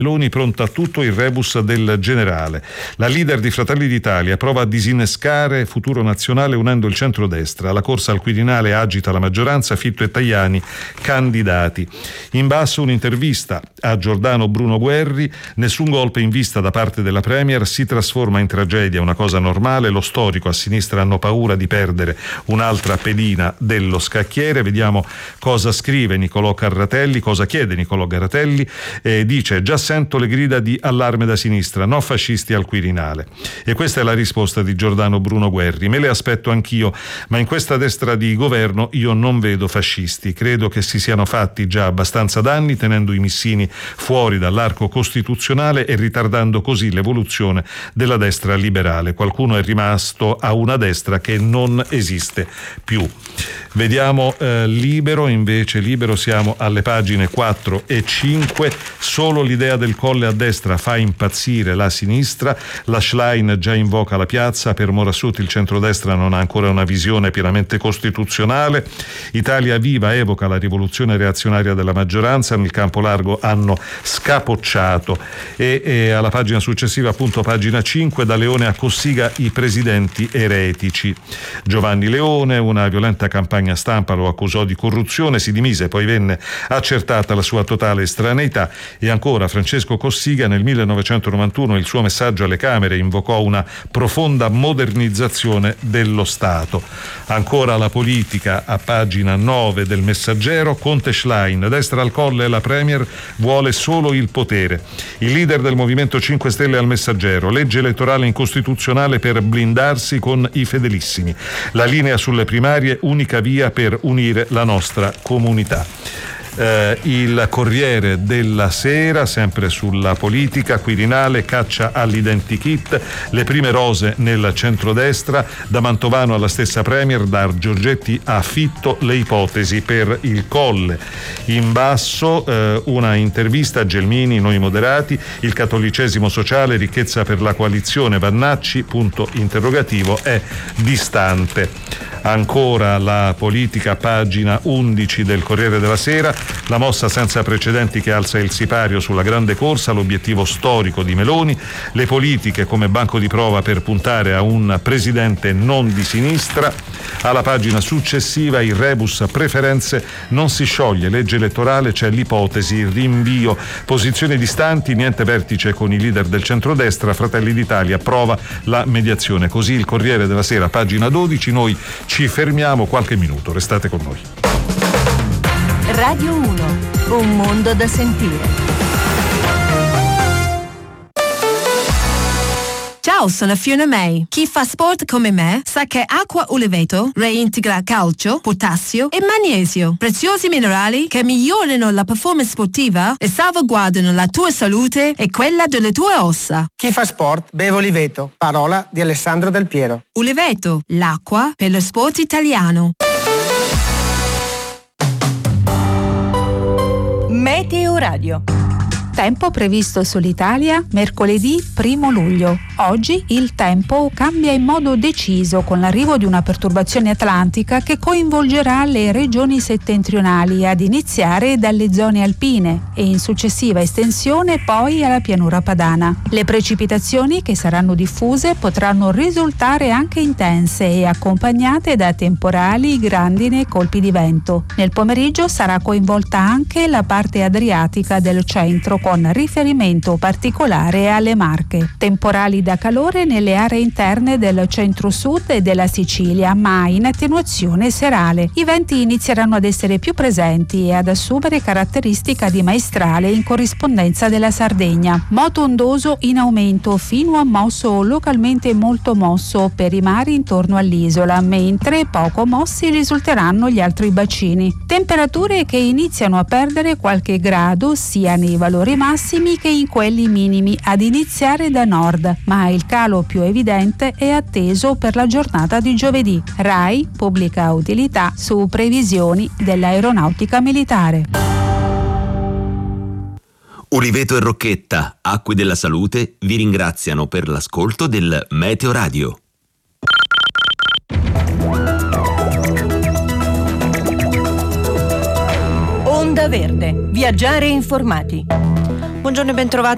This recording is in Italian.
Meloni pronta a tutto, il rebus del generale. La leader di Fratelli d'Italia prova a disinnescare Futuro Nazionale unendo il centrodestra. La corsa al Quirinale agita la maggioranza, Fitto e Tajani candidati. In basso un'intervista a Giordano Bruno Guerri: nessun golpe in vista da parte della Premier, si trasforma in tragedia una cosa normale, lo storico, a sinistra hanno paura di perdere un'altra pedina dello scacchiere. Vediamo cosa scrive Nicolò Carratelli, cosa chiede Nicolò Carratelli. Dice: già sento le grida di allarme da sinistra, no fascisti al Quirinale. E questa è la risposta di Giordano Bruno Guerri: me le aspetto anch'io, ma in questa destra di governo io non vedo fascisti, credo che si siano fatti già abbastanza danni tenendo i missini fuori dall'arco costituzionale e ritardando così l'evoluzione della destra liberale. Qualcuno è rimasto a una destra che non esiste più. Vediamo Libero, invece Libero siamo alle pagine 4 e 5. Solo l'idea del Colle a destra fa impazzire la sinistra, la Schlein già invoca la piazza, per Morassut il centrodestra non ha ancora una visione pienamente costituzionale. Italia Viva evoca la rivoluzione reazionaria della maggioranza, nel campo largo hanno scapocciato. E alla pagina successiva, appunto pagina 5, da Leone a Cossiga i presidenti eretici. Giovanni Leone, una violenta campagna stampa lo accusò di corruzione, si dimise, poi venne accertata la sua totale estraneità. E ancora Francesco Cossiga, nel 1991 il suo messaggio alle Camere invocò una profonda modernizzazione dello Stato. Ancora la politica a pagina 9 del Messaggero: Conte Schlein, destra al Colle, la Premier vuole solo il potere. Il leader del Movimento 5 Stelle al Messaggero: legge elettorale incostituzionale per blindarsi con i fedelissimi. La linea sulle primarie, unica via per unire la nostra comunità. Il Corriere della Sera, sempre sulla politica: Quirinale, caccia all'identikit, le prime rose nel centrodestra, da Mantovano alla stessa Premier, da Giorgetti a Fitto le ipotesi per il Colle. In basso una intervista a Gelmini, noi moderati, il cattolicesimo sociale, ricchezza per la coalizione, Vannacci, punto interrogativo, è distante. Ancora la politica, pagina 11 del Corriere della Sera: la mossa senza precedenti che alza il sipario sulla grande corsa, l'obiettivo storico di Meloni, le politiche come banco di prova per puntare a un presidente non di sinistra. Alla pagina successiva il rebus preferenze non si scioglie, legge elettorale, c'è l'ipotesi rinvio, posizioni distanti, niente vertice con i leader del centrodestra, Fratelli d'Italia prova la mediazione. Così il Corriere della Sera, pagina 12. Noi ci fermiamo qualche minuto, restate con noi. Radio 1, un mondo da sentire. Ciao, sono Fiona May. Chi fa sport come me sa che acqua Uliveto reintegra calcio, potassio e magnesio, preziosi minerali che migliorano la performance sportiva e salvaguardano la tua salute e quella delle tue ossa. Chi fa sport beve Uliveto, parola di Alessandro Del Piero. Uliveto, l'acqua per lo sport italiano. Meteo Radio. Tempo previsto sull'Italia mercoledì 1 luglio. Oggi il tempo cambia in modo deciso con l'arrivo di una perturbazione atlantica che coinvolgerà le regioni settentrionali, ad iniziare dalle zone alpine e in successiva estensione poi alla pianura padana. Le precipitazioni, che saranno diffuse, potranno risultare anche intense e accompagnate da temporali, grandine e colpi di vento. Nel pomeriggio sarà coinvolta anche la parte adriatica del centro, con riferimento particolare alle Marche. Temporali da calore nelle aree interne del centro-sud e della Sicilia, ma in attenuazione serale. I venti inizieranno ad essere più presenti e ad assumere caratteristica di maestrale in corrispondenza della Sardegna. Moto ondoso in aumento fino a mosso o localmente molto mosso per i mari intorno all'isola, mentre poco mossi risulteranno gli altri bacini. Temperature che iniziano a perdere qualche grado sia nei valori massimi che in quelli minimi, ad iniziare da nord, ma il calo più evidente è atteso per la giornata di giovedì. RAI pubblica utilità su previsioni dell'aeronautica militare. Uliveto e Rocchetta, Acque della Salute, vi ringraziano per l'ascolto del Meteo Radio. Onda Verde, viaggiare informati. Buongiorno e bentrovati